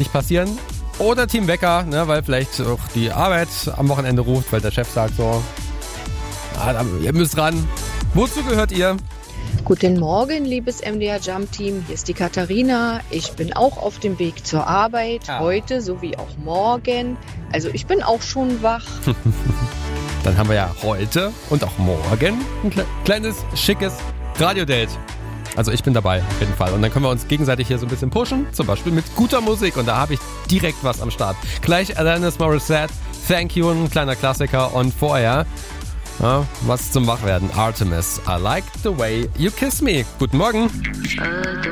nicht passieren. Oder Team Wecker, ne, weil vielleicht auch die Arbeit am Wochenende ruft, weil der Chef sagt so, ihr müsst ran. Wozu gehört ihr? Guten Morgen, liebes MDR Jump Team. Hier ist die Katharina. Ich bin auch auf dem Weg zur Arbeit, heute sowie auch morgen. Also ich bin auch schon wach. Dann haben wir ja heute und auch morgen ein kleines, schickes Radio-Date. Also ich bin dabei, auf jeden Fall. Und dann können wir uns gegenseitig hier so ein bisschen pushen, zum Beispiel mit guter Musik. Und da habe ich direkt was am Start. Gleich Alanis Morissette, Thank You, ein kleiner Klassiker. Und vorher, was zum Wachwerden, Artemis, I Like the Way You Kiss Me. Guten Morgen.